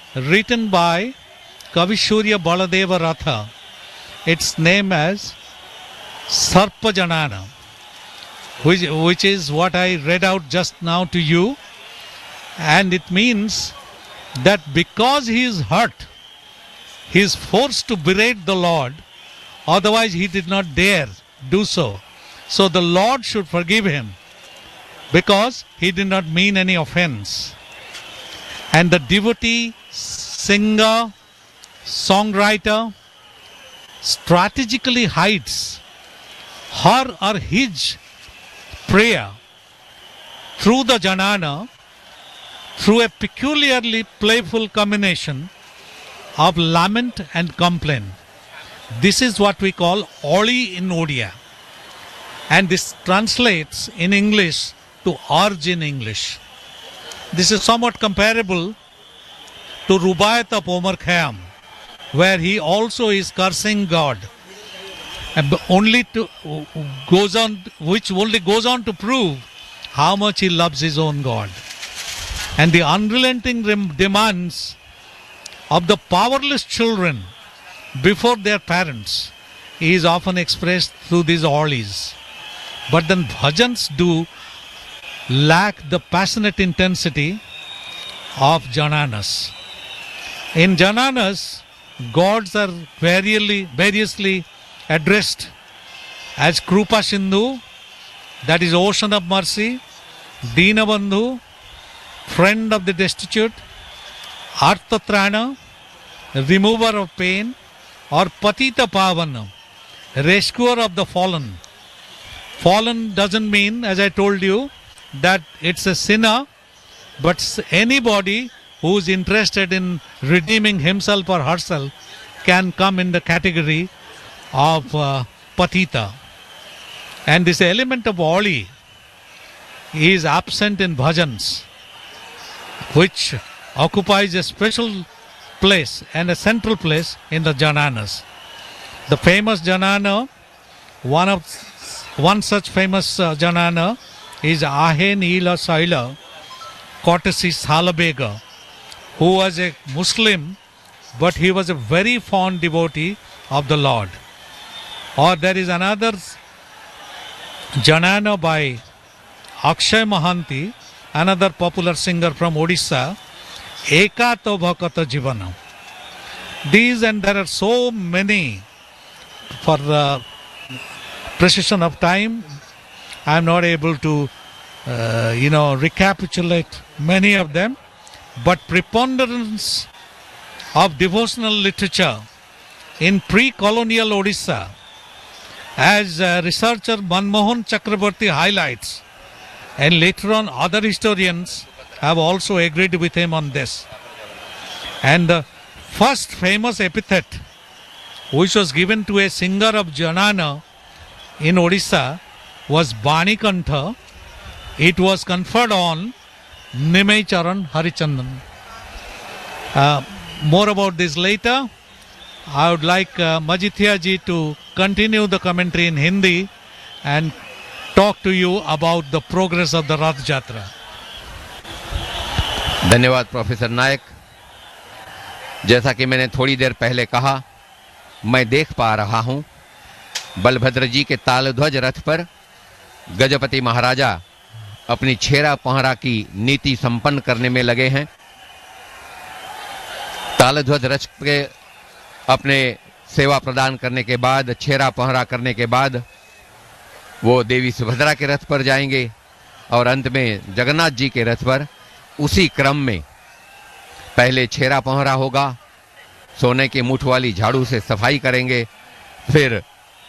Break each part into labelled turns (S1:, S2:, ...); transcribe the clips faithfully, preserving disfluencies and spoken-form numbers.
S1: written by Kavishurya Baladeva Ratha. Its name as Sarpa Janana, which, which is what I read out just now to you. And it means that because he is hurt, he is forced to berate the Lord, otherwise he did not dare do so. So the Lord should forgive him because he did not mean any offense. And the devotee, singer, songwriter strategically hides her or his prayer through the janana through a peculiarly playful combination of lament and complaint. This is what we call Oli in Odia. And this translates in English to urge in English. This is somewhat comparable to Rubaiyat of Omar Khayyam, where he also is cursing God, and only to goes on, which only goes on to prove how much he loves his own God. And the unrelenting demands of the powerless children before their parents is often expressed through these olis. But then bhajans do lack the passionate intensity of jananas. In jananas, gods are variously, variously addressed as Krupa Sindhu, that is ocean of mercy, Dina Bandhu, friend of the destitute, Arthatrana, remover of pain, or Patita Pavana, rescuer of the fallen. Fallen doesn't mean, as I told you, that it's a sinner, but anybody who is interested in redeeming himself or herself can come in the category of uh, Patita. And this element of Oli is absent in bhajans, which occupies a special place and a central place in the jananas. The famous janana, one of one such famous uh, janana is Ahe Neela Saila Courtesy Salabega, who was a Muslim, but he was a very fond devotee of the Lord. Or there is another janana by Akshay Mahanti, another popular singer from Odisha, Eka to Bhakata Jivana. These, and there are so many. For the precision of time, I am not able to, uh, you know, recapitulate many of them. But preponderance of devotional literature in pre-colonial Odisha, as uh, researcher Manmohan Chakrabarti highlights, and later on other historians have also agreed with him on this. And the first famous epithet which was given to a singer of janana in Odisha was Banikantha. It was conferred on Nimai Charan Harichandan. Uh, more about this later. I would like uh, Majithia ji to continue the commentary in Hindi and talk to you about the progress of the Rath Jatra.
S2: धन्यवाद professor नायक। जैसा कि मैंने थोड़ी देर पहले कहा, मैं देख पा रहा हूं बलभद्र जी के तालध्वज रथ पर गजपति महाराजा अपनी छेरा पहरा की नीति संपन्न करने में लगे हैं। तालध्वज रथ के अपने सेवा प्रदान करने के बाद, छेरा पहरा करने के बाद वो देवी सुभद्रा के रथ पर जाएंगे और अंत में जगन्नाथ जी के रथ पर उसी क्रम में पहले छेरा पहरा होगा, सोने के मुठ वाली झाड़ू से सफाई करेंगे, फिर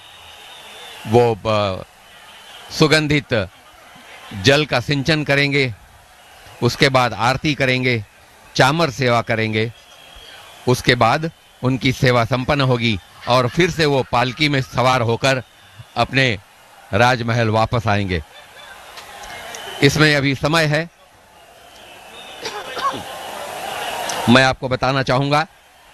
S2: वो सुगंधित जल का सिंचन करेंगे, उसके बाद आरती करेंगे, चामर सेवा करेंगे, उसके बाद उनकी सेवा संपन्न होगी और फिर से वो पालकी में सवार होकर अपने राजमहल वापस आएंगे। इसमें अभी समय है, मैं आपको बताना चाहूंगा,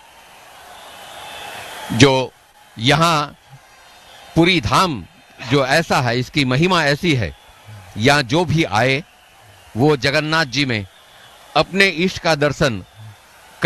S2: जो यहाँ पुरी धाम जो ऐसा है, इसकी महिमा ऐसी है, यहाँ जो भी आए वो जगन्नाथ जी में अपने इष्ट का दर्शन